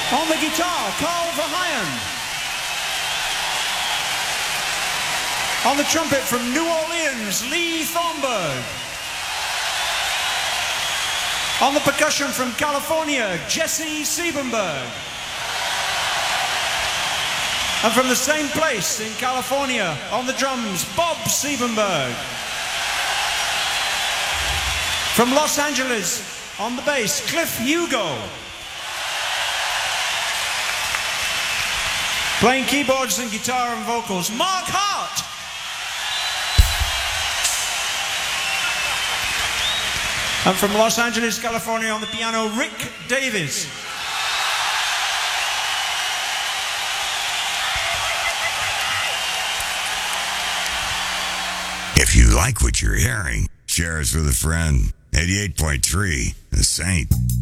On the guitar, Carl Verheyen. On the trumpet from New Orleans, Lee Thornburg. On the percussion from California, Jesse Siebenberg. And from the same place in California, on the drums, Bob Siebenberg. From Los Angeles, on the bass, Cliff Hugo. Playing keyboards and guitar and vocals, Mark Hart. And from Los Angeles, California, on the piano, Rick Davies. If you like what you're hearing, share us with a friend. 88.3, The Saint.